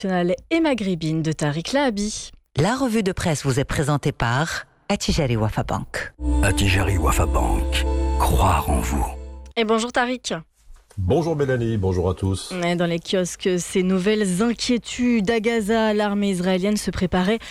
Et maghrébine de Tariq Lahabi. La revue de presse vous est présentée par Attijari Wafa Bank. Attijari Wafa Bank, croire en vous. Et bonjour Tariq. Bonjour Mélanie, bonjour à tous. Dans les kiosques, ces nouvelles inquiétudes à Gaza, l'armée israélienne se préparait